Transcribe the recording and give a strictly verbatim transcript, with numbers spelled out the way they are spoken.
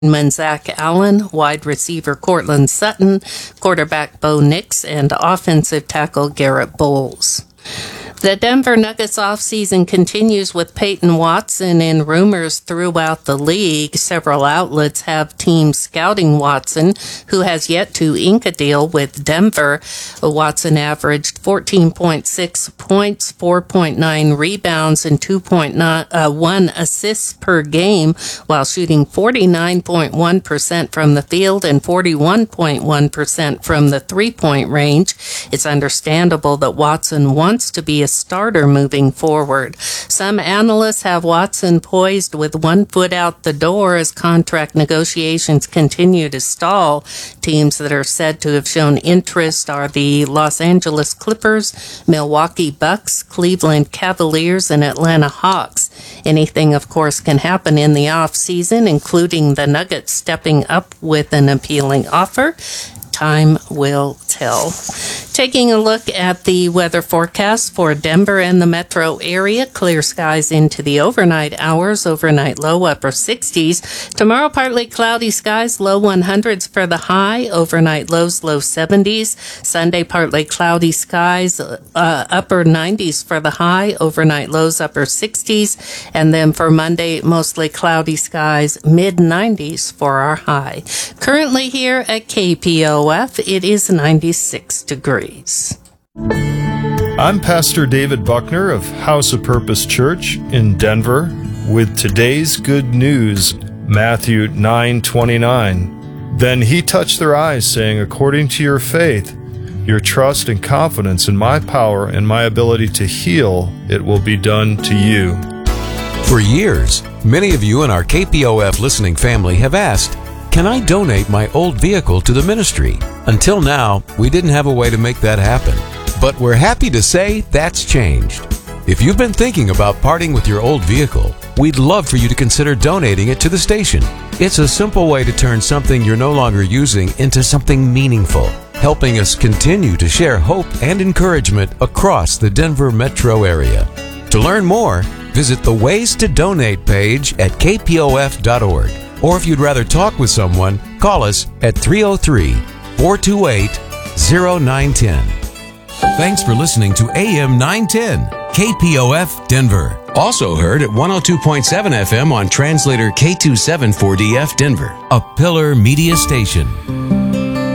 Zach Allen, wide receiver Cortland Sutton, quarterback Bo Nix, and offensive tackle Garrett Bowles. The Denver Nuggets offseason continues with Peyton Watson in rumors throughout the league. Several outlets have teams scouting Watson, who has yet to ink a deal with Denver. Watson averaged fourteen point six points, four point nine rebounds, and two point one assists per game, while shooting forty-nine point one percent from the field and forty-one point one percent from the three-point range. It's understandable that Watson wants to be a starter moving forward. Some analysts have Watson poised with one foot out the door as contract negotiations continue to stall. Teams that are said to have shown interest are the Los Angeles Clippers, Milwaukee Bucks, Cleveland Cavaliers, and Atlanta Hawks. Anything, of course, can happen in the off-season, including the Nuggets stepping up with an appealing offer. Time will tell. Taking a look at the weather forecast for Denver and the metro area, clear skies into the overnight hours, overnight low upper sixties. Tomorrow, partly cloudy skies, low one hundreds for the high, overnight lows, low seventies. Sunday, partly cloudy skies, uh, upper nineties for the high, overnight lows, upper sixties. And then for Monday, mostly cloudy skies, mid nineties for our high. Currently here at K P O F, it is ninety-six degrees. I'm Pastor David Buckner of House of Purpose Church in Denver with today's good news, Matthew nine twenty-nine. Then he touched their eyes, saying, according to your faith, your trust and confidence in my power and my ability to heal, it will be done to you. For years, many of you in our K P O F listening family have asked, can I donate my old vehicle to the ministry? Until now, we didn't have a way to make that happen. But we're happy to say that's changed. If you've been thinking about parting with your old vehicle, we'd love for you to consider donating it to the station. It's a simple way to turn something you're no longer using into something meaningful, helping us continue to share hope and encouragement across the Denver metro area. To learn more, visit the Ways to Donate page at k p o f dot org. Or if you'd rather talk with someone, call us at three oh three, four two eight, oh nine one oh. Thanks for listening to A M nine ten, K P O F Denver. Also heard at one oh two point seven F M on translator K two seven four D F Denver, a Pillar Media station.